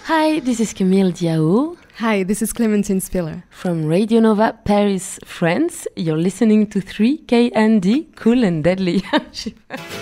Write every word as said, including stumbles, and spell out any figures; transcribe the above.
Hi, this is Camille Diao. Hi, this is Clementine Spiller. From Radio Nova Paris, France. You're listening to three K N D, Cool and Deadly.